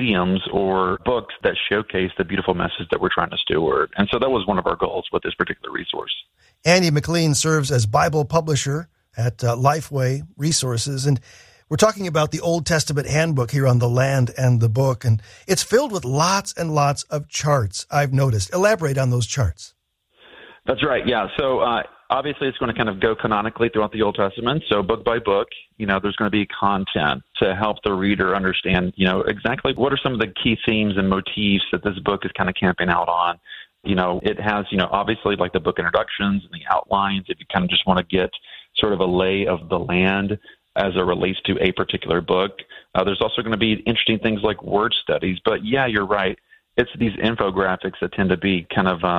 mediums or books that showcase the beautiful message that we're trying to steward. And so that was one of our goals with this particular resource. Andy McLean serves as Bible publisher at Lifeway Resources, and we're talking about the Old Testament handbook here on The Land and the Book, and it's filled with lots and lots of charts, I've noticed. Elaborate on those charts. That's right, yeah. So obviously it's going to kind of go canonically throughout the Old Testament. So book by book, there's going to be content to help the reader understand, exactly what are some of the key themes and motifs that this book is kind of camping out on. It has, obviously like the book introductions and the outlines, if you kind of just want to get sort of a lay of the land as it relates to a particular book. There's also going to be interesting things like word studies. But yeah, you're right. It's these infographics that tend to be kind of,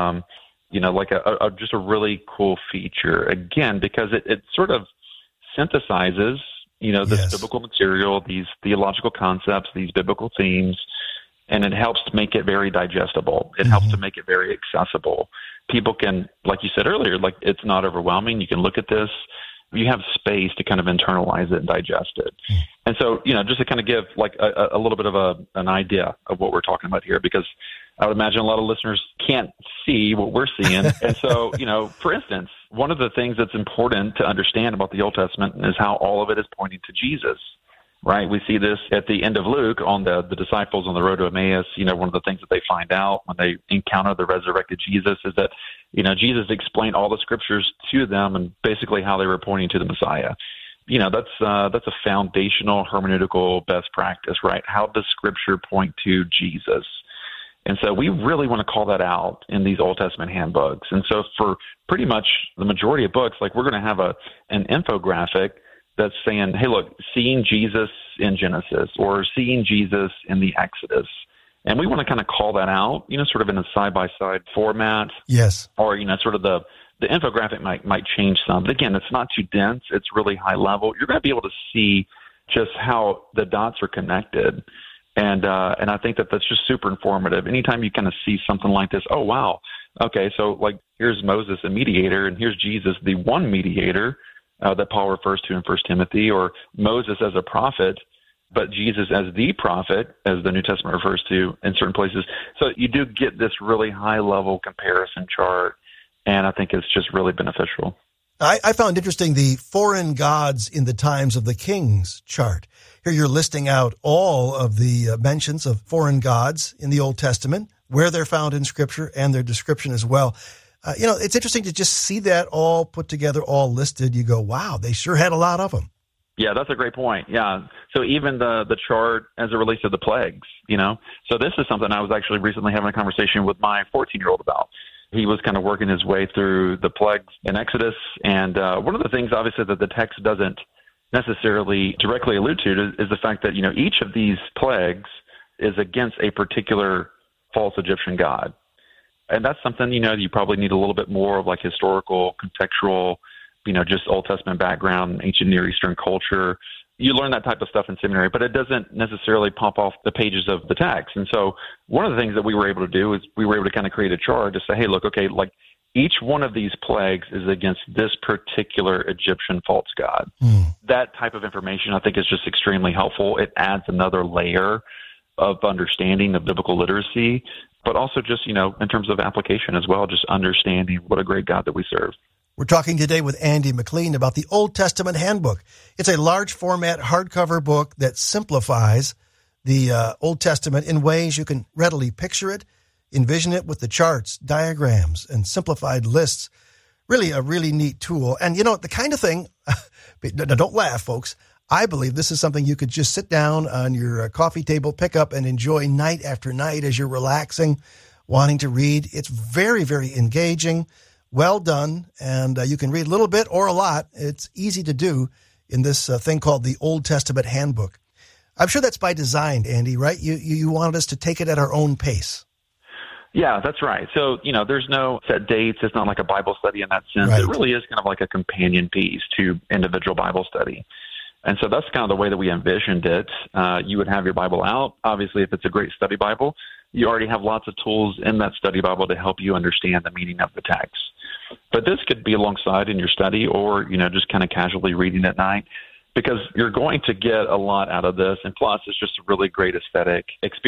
like just a really cool feature. Again, because it sort of synthesizes, this biblical material, these theological concepts, these biblical themes, and it helps to make it very digestible. It helps to make it very accessible. People can, like you said earlier, like it's not overwhelming. You can look at this. You have space to kind of internalize it and digest it. And so, just to kind of give like a little bit of an idea of what we're talking about here, because I would imagine a lot of listeners can't see what we're seeing. And so, for instance, one of the things that's important to understand about the Old Testament is how all of it is pointing to Jesus, right? We see this at the end of Luke on the disciples on the road to Emmaus. One of the things that they find out when they encounter the resurrected Jesus is that, Jesus explained all the scriptures to them and basically how they were pointing to the Messiah. That's a foundational hermeneutical best practice, right? How does scripture point to Jesus? And so we really want to call that out in these Old Testament handbooks. And so for pretty much the majority of books, like we're going to have an infographic that's saying, hey, look, seeing Jesus in Genesis or seeing Jesus in the Exodus. And we want to kind of call that out, sort of in a side-by-side format. Yes. Or, sort of the infographic might change some. But again, it's not too dense. It's really high level. You're going to be able to see just how the dots are connected. And I think that's just super informative. Anytime you kind of see something like this, oh, wow. Okay, so like here's Moses, a mediator, and here's Jesus, the one mediator that Paul refers to in 1 Timothy, or Moses as a prophet, but Jesus as the prophet, as the New Testament refers to in certain places. So you do get this really high-level comparison chart, and I think it's just really beneficial. I found interesting the foreign gods in the times of the kings chart. Here you're listing out all of the mentions of foreign gods in the Old Testament, where they're found in Scripture, and their description as well. It's interesting to just see that all put together, all listed. You go, wow, they sure had a lot of them. Yeah, that's a great point. Yeah. So even the chart as it relates to the plagues, So this is something I was actually recently having a conversation with my 14-year-old about. He was kind of working his way through the plagues in Exodus. And one of the things, obviously, that the text doesn't necessarily directly allude to is the fact that, each of these plagues is against a particular false Egyptian god. And that's something, you probably need a little bit more of like historical, contextual, just Old Testament background, ancient Near Eastern culture. You learn that type of stuff in seminary, but it doesn't necessarily pop off the pages of the text. And so one of the things that we were able to do is we were able to kind of create a chart to say, hey, look, okay, like each one of these plagues is against this particular Egyptian false god. That type of information, I think, is just extremely helpful. It adds another layer of understanding of biblical literacy, but also just, in terms of application as well, just understanding what a great God that we serve. We're talking today with Andy McLean about the Old Testament Handbook. It's a large format hardcover book that simplifies the Old Testament in ways you can readily picture it, envision it with the charts, diagrams, and simplified lists. Really a really neat tool. And, the kind of thing, don't laugh, folks, I believe this is something you could just sit down on your coffee table, pick up, and enjoy night after night as you're relaxing, wanting to read. It's very, very engaging, well done, and you can read a little bit or a lot. It's easy to do in this thing called the Old Testament Handbook. I'm sure that's by design, Andy, right? You wanted us to take it at our own pace. Yeah, that's right. So, there's no set dates. It's not like a Bible study in that sense. Right. It really is kind of like a companion piece to individual Bible study. And so that's kind of the way that we envisioned it. You would have your Bible out. Obviously, if it's a great study Bible, you already have lots of tools in that study Bible to help you understand the meaning of the text. But this could be alongside in your study or, just kind of casually reading at night, because you're going to get a lot out of this. And plus, it's just a really great aesthetic experience.